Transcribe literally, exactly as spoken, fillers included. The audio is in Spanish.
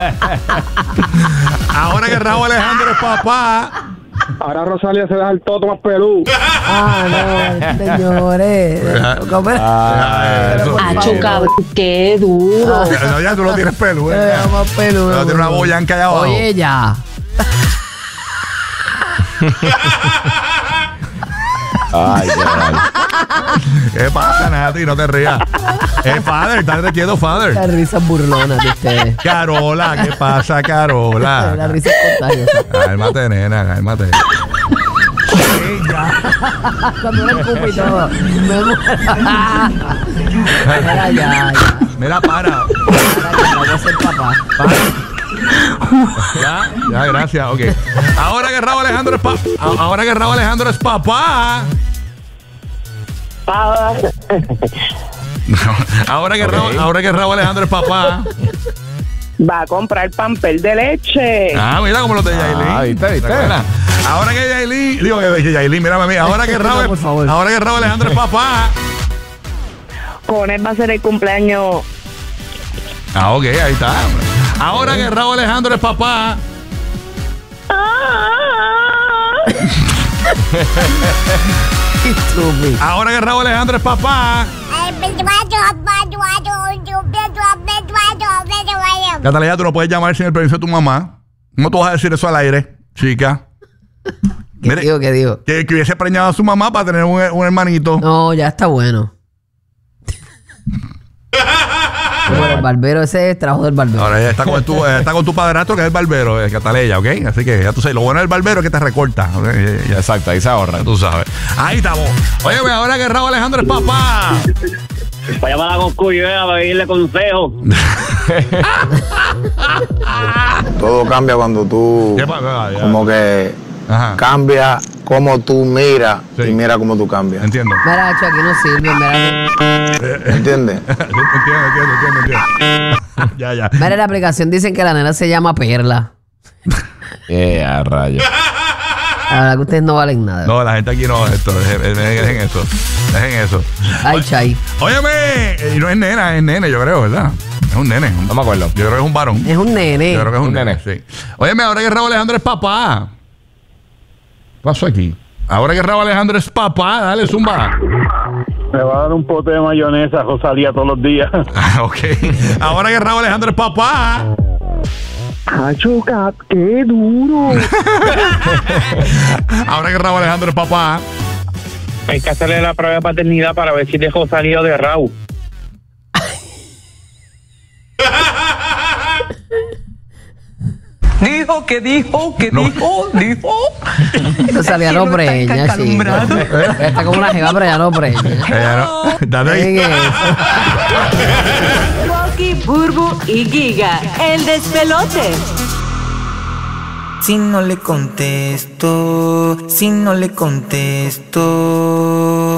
Ahora que Raúl Alejandro es papá. Ahora Rosalía se deja el toto más peludo. Ah, no, señores. Acho, cabrón, qué duro. No, ya tú lo tienes peludo. Eh, más peludo. No, tiene una boyanca allá abajo. Oye, ya. Ay, qué mal. ¿Qué pasa, Nati? No te rías. Es Father, estate quieto, Father. Las risas burlonas de ustedes. Carola, ¿qué pasa, Carola? La risa es contagiosa. Cálmate, nena, cálmate. Sí, ya. Cuando uno escupe y todo. Me muero. Mira, ya, ya. Mira, para. Ahora que voy a ser papá. Para. Ya, ya, gracias, ok. Ahora que Raúl Alejandro es papá. Ahora que Raúl Alejandro es papá. Ahora que, okay. Raúl, ahora que Raúl Alejandro es papá. Va a comprar pamper de leche. Ah, mira como lo de Yailin. Ah, viste, viste. Ahora que Yailin, digo que Yailin, mírame a mí. Ahora que Raúl, por favor. Ahora que Raúl Alejandro es papá. Con él va a ser el cumpleaños. Ah, ok, ahí está. Ahora que Raúl Alejandro es papá. Ahora que Raúl Alejandro es papá. Catalina, tú no puedes llamar sin el permiso de tu mamá. ¿Cómo tú vas a decir eso al aire, chica? ¿Qué Mire, digo? ¿Qué digo? Que, que hubiese preñado a su mamá para tener un, un hermanito. No, ya está bueno. Bueno, el barbero, ese es trabajo del barbero. Ahora ella está con tu, está con tu padrastro que es el barbero, es Cataleya, ¿ok? Así que ya tú sabes, lo bueno del barbero es que te recorta, ¿okay? Ya, exacto, ahí se ahorra. Tú sabes. Ahí estamos. Oye, ahora que Raúl Alejandro es papá. Para llamar a Goku y a pedirle consejo. Todo cambia cuando tú como que Ajá. cambia como tú miras sí. y mira como tú cambias. Entiendo. Mira, Hacho, aquí no sirve. Mira. ¿Entiendes? entiendo, entiendo, entiendo, entiendo. Ya, ya. Mira, la aplicación dice que la nena se llama Perla. Eh, a rayos. La verdad que ustedes no valen nada. No, la gente aquí no, esto, dejen, dejen eso. Dejen eso. Ay, Chay. Óyeme, y no es nena, es nene, yo creo, ¿verdad? Es un nene. No me acuerdo. Yo creo que es un varón. Es un nene. Yo creo que es un, un nene, nene. sí. Óyeme, ahora que Raúl Alejandro es papá. ¿Qué pasó aquí? Ahora que Raúl Alejandro es papá, dale, zumba. Me va a dar un pote de mayonesa Rosalía todos los días. Ok. Ahora que Raúl Alejandro es papá. Achuca, qué duro. Ahora que Raúl Alejandro es papá. Hay que hacerle la prueba de paternidad para ver si es Rosalía o de Raúl. Dijo que dijo que no. dijo, dijo. Rosalía no preña, sí. Está como una jeva, pero ya no preña. Ella no. Dale ahí. Rocky, Burbu y Giga, el despelote. Si no le contesto, si no le contesto.